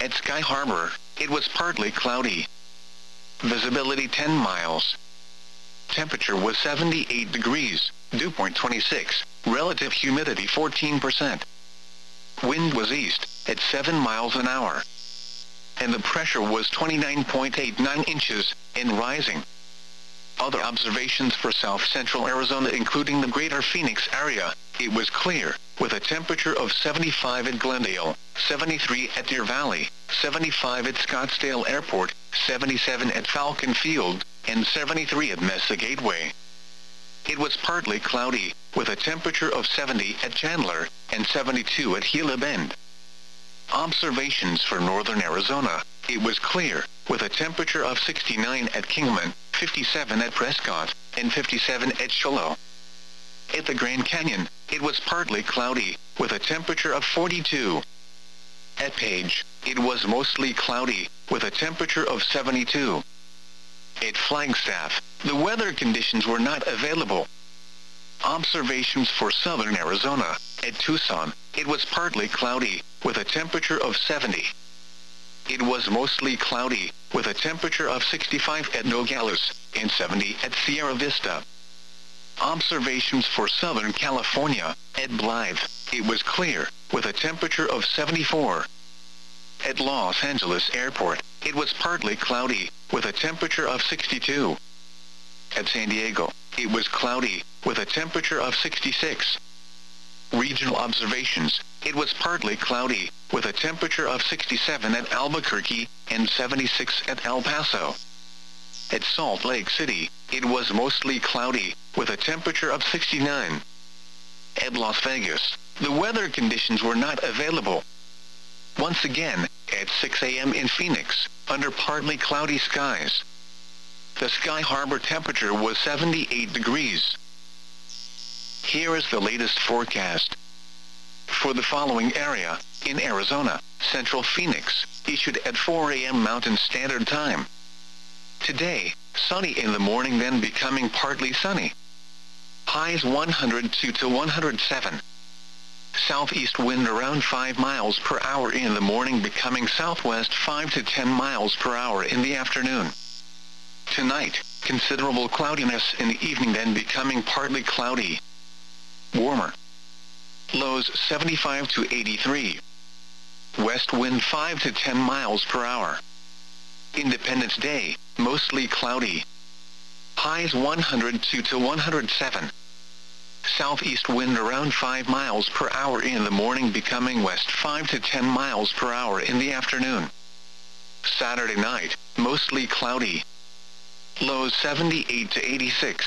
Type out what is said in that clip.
At Sky Harbor, it was partly cloudy. Visibility 10 miles. Temperature was 78 degrees, dew point 26, relative humidity 14%. Wind was east, at 7 miles an hour. And the pressure was 29.89 inches, and rising. Other observations for south-central Arizona including the greater Phoenix area, it was clear, with a temperature of 75 at Glendale, 73 at Deer Valley, 75 at Scottsdale Airport, 77 at Falcon Field, and 73 at Mesa Gateway. It was partly cloudy, with a temperature of 70 at Chandler, and 72 at Gila Bend. Observations for northern Arizona, it was clear, with a temperature of 69 at Kingman, 57 at Prescott, and 57 at Shiloh. At the Grand Canyon, it was partly cloudy, with a temperature of 42. At Page, it was mostly cloudy, with a temperature of 72. At Flagstaff, the weather conditions were not available. Observations for southern Arizona, at Tucson, it was partly cloudy, with a temperature of 70. It was mostly cloudy, with a temperature of 65 at Nogales, and 70 at Sierra Vista. Observations for southern California, at Blythe, it was clear, with a temperature of 74. At Los Angeles Airport, it was partly cloudy, with a temperature of 62. At San Diego, it was cloudy, with a temperature of 66. Regional observations, it was partly cloudy, with a temperature of 67 at Albuquerque, and 76 at El Paso. At Salt Lake City, it was mostly cloudy, with a temperature of 69. At Las Vegas, the weather conditions were not available. Once again, at 6 a.m. in Phoenix, under partly cloudy skies. The Sky Harbor temperature was 78 degrees. Here is the latest forecast. For the following area, in Arizona, Central Phoenix, issued at 4 a.m. Mountain Standard Time. Today, sunny in the morning then becoming partly sunny. Highs 102 to 107. Southeast wind around 5 miles per hour in the morning becoming southwest 5 to 10 miles per hour in the afternoon. Tonight, considerable cloudiness in the evening then becoming partly cloudy. Warmer. Lows 75 to 83. West wind 5 to 10 miles per hour. Independence Day, mostly cloudy. Highs 102 to 107. Southeast wind around 5 miles per hour in the morning becoming west 5 to 10 miles per hour in the afternoon. Saturday night, mostly cloudy. Lows 78 to 86.